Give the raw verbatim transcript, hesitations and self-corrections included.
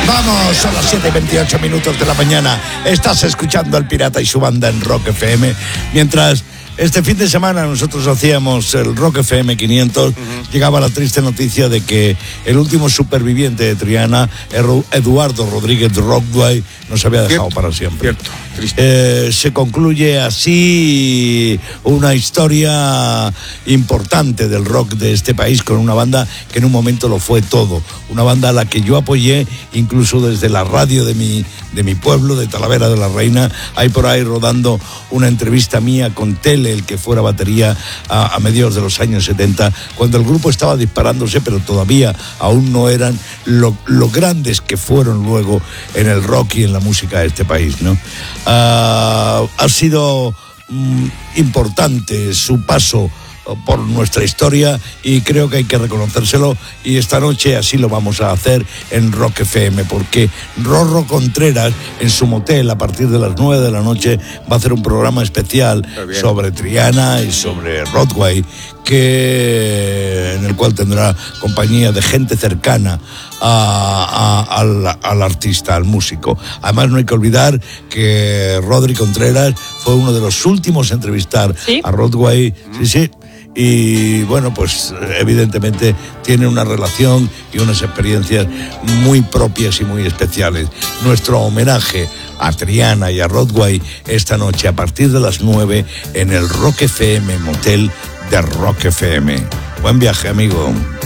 Vamos, son las siete y veintiocho minutos de la mañana. Estás escuchando al Pirata y su banda en Rock F M. Mientras este fin de semana nosotros hacíamos el Rock F M quinientos, uh-huh. llegaba la triste noticia de que el último superviviente de Triana, Eduardo Rodríguez Rockdway, nos había dejado Cierto. para siempre. Cierto. Eh, se concluye así una historia importante del rock de este país, con una banda que en un momento lo fue todo, una banda a la que yo apoyé incluso desde la radio de mi, de mi pueblo, de Talavera de la Reina. Hay por ahí rodando una entrevista mía con Tele, el que fuera batería a, a mediados de los años setenta, cuando el grupo estaba disparándose, pero todavía aún no eran lo, lo grandes que fueron luego en el rock y en la música de este país, ¿no? Uh, ha sido um, importante su paso por nuestra historia y creo que hay que reconocérselo, y esta noche así lo vamos a hacer en Rock F M, porque Rorro Contreras en su motel a partir de las nueve de la noche va a hacer un programa especial sobre Triana y sobre Rockdway, que en el cual tendrá compañía de gente cercana a, a, al, al artista, al músico. Además, no hay que olvidar que Rodri Contreras fue uno de los últimos a entrevistar ¿Sí? a Rockdway. Sí, sí. Y bueno, pues evidentemente tiene una relación y unas experiencias muy propias y muy especiales. Nuestro homenaje a Triana y a Rockdway esta noche a partir de las nueve en el Rock F M Motel de Rock F M. Buen viaje, amigo.